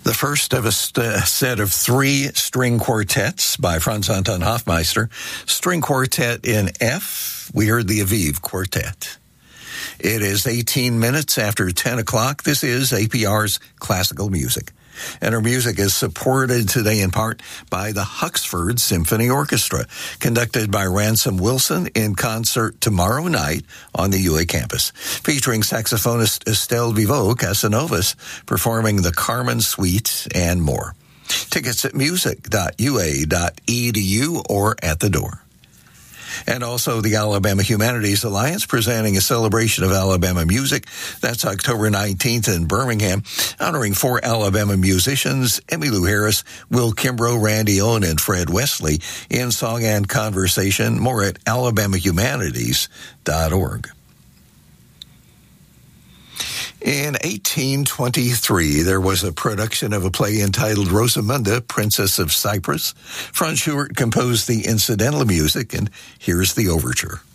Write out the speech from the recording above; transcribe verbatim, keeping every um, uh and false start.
The first of a st- set of three string quartets by Franz Anton Hofmeister. String quartet in F, we heard the Aviv Quartet. It is eighteen minutes after ten o'clock. This is A P R's Classical Music. And our music is supported today in part by the Huxford Symphony Orchestra, conducted by Ransom Wilson in concert tomorrow night on the U A campus, featuring saxophonist Estelle Vivo Casanovas performing the Carmen Suite and more. Tickets at music dot u a dot e d u or at the door. And also the Alabama Humanities Alliance presenting a celebration of Alabama music. That's October nineteenth in Birmingham, honoring four Alabama musicians, Emmylou Harris, Will Kimbrough, Randy Owen, and Fred Wesley in song and conversation. More at alabama humanities dot org. In eighteen twenty-three, there was a production of a play entitled Rosamunda, Princess of Cyprus. Franz Schubert composed the incidental music, and here's the overture.